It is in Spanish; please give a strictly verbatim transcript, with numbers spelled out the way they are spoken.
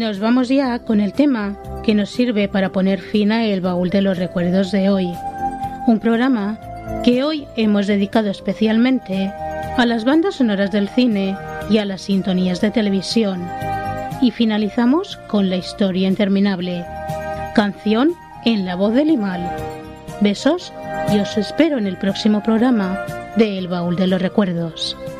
nos vamos ya con el tema que nos sirve para poner fin a el baúl de los recuerdos de hoy. Un programa que hoy hemos dedicado especialmente a las bandas sonoras del cine y a las sintonías de televisión. Y finalizamos con la historia interminable, canción en la voz de Limal. Besos y os espero en el próximo programa de El Baúl de los Recuerdos.